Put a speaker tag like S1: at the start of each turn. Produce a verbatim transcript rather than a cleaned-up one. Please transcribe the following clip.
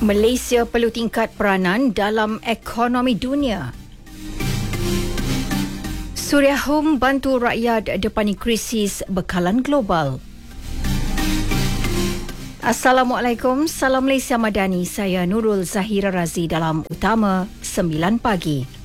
S1: Malaysia perlu tingkat peranan dalam ekonomi dunia. Suria Home bantu rakyat depani krisis bekalan global. Assalamualaikum, salam Malaysia Madani. Saya Nurul Zahira Razi dalam Utama sembilan pagi.